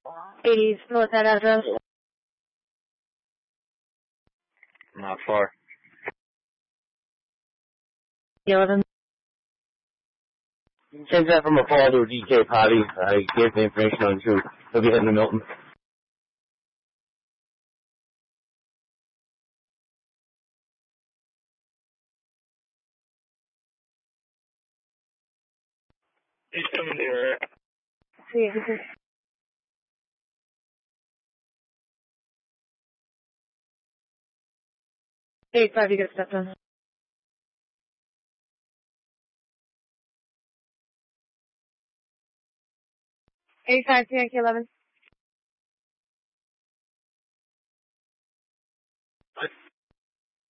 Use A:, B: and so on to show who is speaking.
A: 80s, what's that address?
B: Not far.
A: 11.
B: Send that from a call to a DK Potty. I gave the information on too. He'll be heading to Milton. He's coming here.
A: See you. 85, you get stepped on. 85, Yankee 11.